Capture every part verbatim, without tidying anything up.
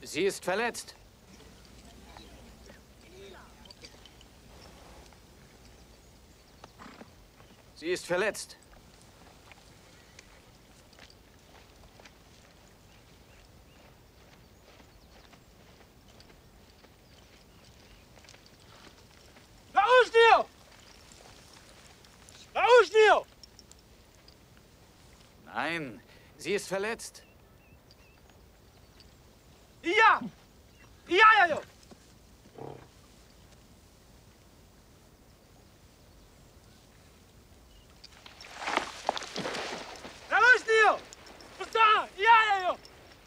Sie ist verletzt. Sie ist verletzt. Nein, sie ist verletzt. Ja! Ja, ja, ja! Rausnio! Versta! Ja, ja, ja!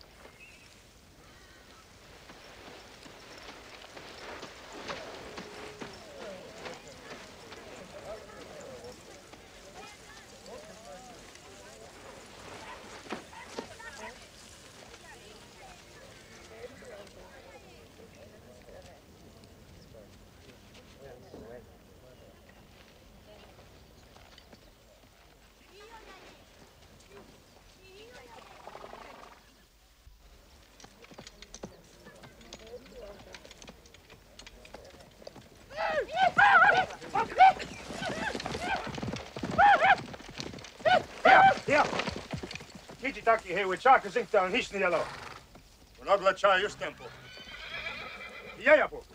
Here! Kiti taki here, čaka zinkta un hišni jelo. Un odlečā jūs tempu. Ja, ja, po.